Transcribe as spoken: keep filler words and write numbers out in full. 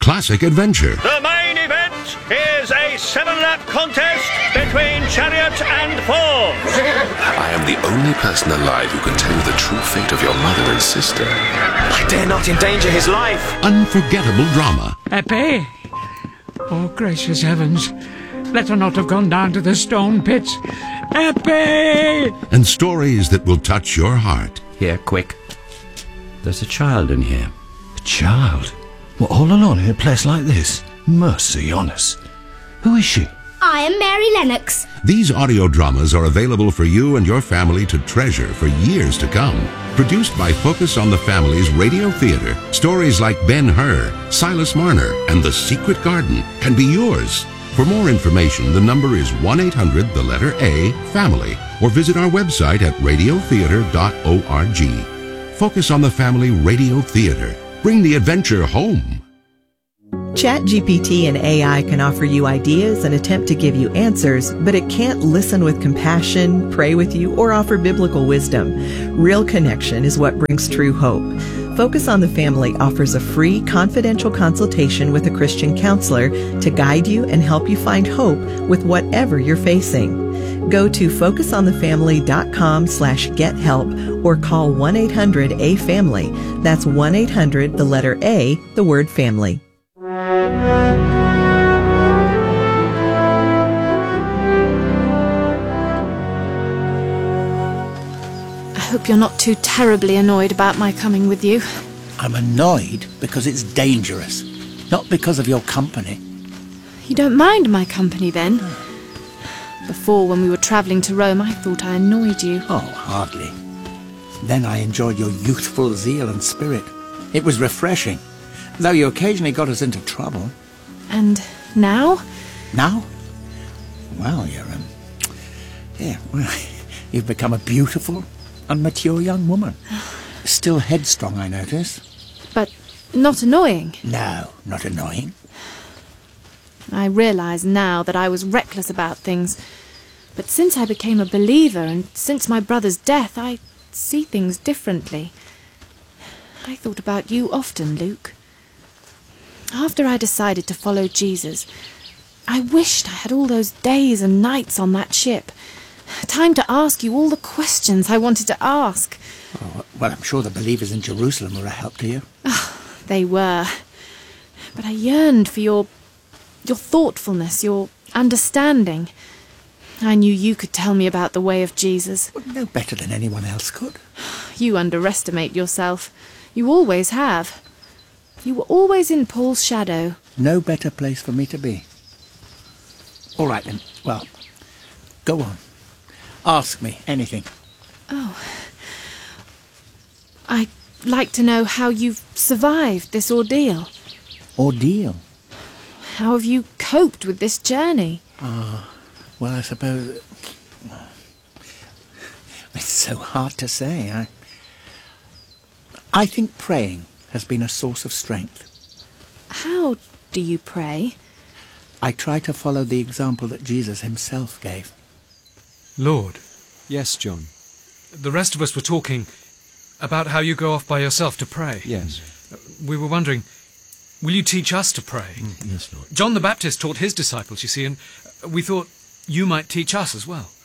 classic adventure. The main event is a seven-lap contest between Chariot and Forbes. I am the only person alive who can tell you the true fate of your mother and sister. I dare not endanger his life. Unforgettable drama. Eppie! Oh, gracious heavens. Let her not have gone down to the stone pits. Eppie! And stories that will touch your heart. Here, quick. There's a child in here. A child? What, all alone in a place like this? Mercy on us. Who is she? I am Mary Lennox. These audio dramas are available for you and your family to treasure for years to come. Produced by Focus on the Family's Radio Theatre, stories like Ben-Hur, Silas Marner, and The Secret Garden can be yours. For more information, the number is one eight hundred, the letter A, family, or visit our website at radio theatre dot org. Focus on the Family Radio Theatre. Bring the adventure home. ChatGPT and A I can offer you ideas and attempt to give you answers, but it can't listen with compassion, pray with you, or offer biblical wisdom. Real connection is what brings true hope. Focus on the Family offers a free, confidential consultation with a Christian counselor to guide you and help you find hope with whatever you're facing. Go to focus on the family dot com slash get help or call one eight hundred A family. That's one eight hundred, the letter A, the word family. I hope you're not too terribly annoyed about my coming with you. I'm annoyed because it's dangerous, not because of your company. You don't mind my company, then? Before, when we were travelling to Rome, I thought I annoyed you. Oh, hardly. Then I enjoyed your youthful zeal and spirit. It was refreshing, though you occasionally got us into trouble. And now? Now? Well, you're, um... yeah, well, you've become a beautiful and mature young woman. Still headstrong, I notice. But not annoying? No, not annoying. I realise now that I was reckless about things. But since I became a believer, and since my brother's death, I see things differently. I thought about you often, Luke. After I decided to follow Jesus, I wished I had all those days and nights on that ship. Time to ask you all the questions I wanted to ask. Oh, well, I'm sure the believers in Jerusalem were a help to you. Oh, they were. But I yearned for your... your thoughtfulness, your understanding. I knew you could tell me about the way of Jesus. Well, no better than anyone else could. You underestimate yourself. You always have. You were always in Paul's shadow. No better place for me to be. All right, then. Well, go on. Ask me anything. Oh. I'd like to know how you've survived this ordeal. Ordeal? How have you coped with this journey? Ah, uh, well, I suppose... It's so hard to say. I, I think praying has been a source of strength. How do you pray? I try to follow the example that Jesus himself gave. Lord. Yes, John. The rest of us were talking about how you go off by yourself to pray. Yes. We were wondering, will you teach us to pray? Mm, yes, Lord. John the Baptist taught his disciples, you see, and we thought you might teach us as well.